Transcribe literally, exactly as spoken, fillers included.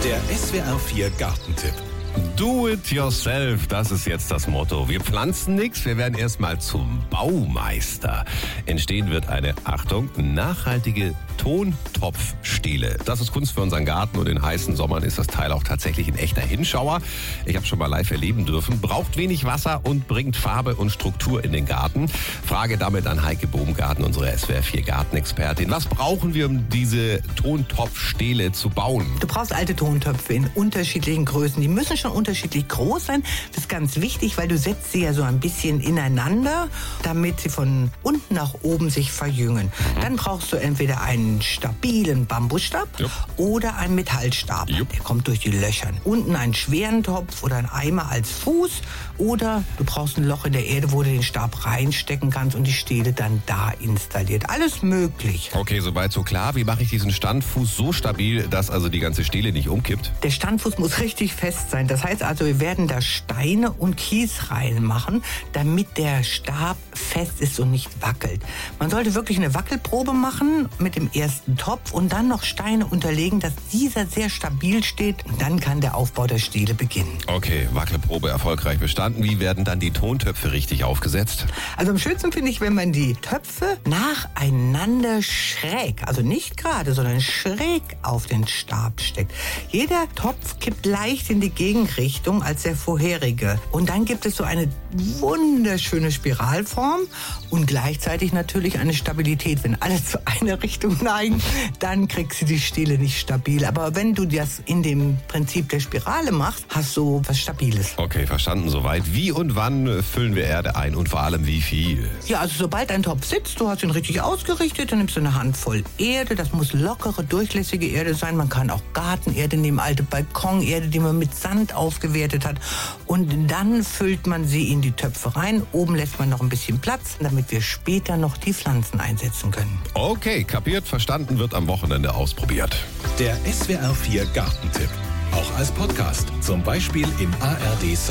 Der S W R vier Gartentipp. Do it yourself, das ist jetzt das Motto. Wir pflanzen nichts, wir werden erstmal zum Baumeister. Entstehen wird eine, Achtung, nachhaltige Tontopfstele. Das ist Kunst für unseren Garten und in heißen Sommern ist das Teil auch tatsächlich ein echter Hinschauer. Ich habe schon mal live erleben dürfen. Braucht wenig Wasser und bringt Farbe und Struktur in den Garten. Frage damit an Heike Bohmgarten, unsere S W R vier Gartenexpertin. Was brauchen wir, um diese Tontopfstele zu bauen? Du brauchst alte Tontöpfe in unterschiedlichen Größen. Die müssen schon unterschiedlich groß sein. Das ist ganz wichtig, weil du setzt sie ja so ein bisschen ineinander, damit sie von unten nach oben sich verjüngen. Mhm. Dann brauchst du entweder einen stabilen Bambusstab Jupp. oder einen Metallstab. Jupp. Der kommt durch die Löcher. Unten einen schweren Topf oder einen Eimer als Fuß oder du brauchst ein Loch in der Erde, wo du den Stab reinstecken kannst und die Stele dann da installiert. Alles möglich. Okay, soweit so klar. Wie mache ich diesen Standfuß so stabil, dass also die ganze Stele nicht umkippt? Der Standfuß muss richtig fest sein. Das heißt also, wir werden da Steine und Kies reinmachen, damit der Stab fest ist und nicht wackelt. Man sollte wirklich eine Wackelprobe machen mit dem ersten Topf und dann noch Steine unterlegen, dass dieser sehr stabil steht. Und dann kann der Aufbau der Stele beginnen. Okay, Wackelprobe erfolgreich bestanden. Wie werden dann die Tontöpfe richtig aufgesetzt? Also am schönsten finde ich, wenn man die Töpfe nacheinander schräg, also nicht gerade, sondern schräg auf den Stab steckt. Jeder Topf kippt leicht in die Gegenrichtung als der vorherige. Und dann gibt es so eine wunderschöne Spiralform und gleichzeitig natürlich eine Stabilität. Wenn alle zu einer Richtung neigen, dann kriegst du die Stele nicht stabil. Aber wenn du das in dem Prinzip der Spirale machst, hast du was Stabiles. Okay, verstanden soweit. Wie und wann füllen wir Erde ein und vor allem wie viel? Ja, also sobald ein Topf sitzt, du hast ihn richtig ausgerichtet, dann nimmst du eine Handvoll Erde. Das muss lockere, durchlässige Erde sein. Man kann auch Gartenerde nehmen, alte Balkonerde, die man mit Sand aufgewertet hat. Und dann füllt man sie in die Töpfe rein. Oben lässt man noch ein bisschen Platz, damit wir später noch die Pflanzen einsetzen können. Okay, kapiert, verstanden, wird am Wochenende ausprobiert. Der S W R vier Gartentipp. Auch als Podcast, zum Beispiel im A R D Sound.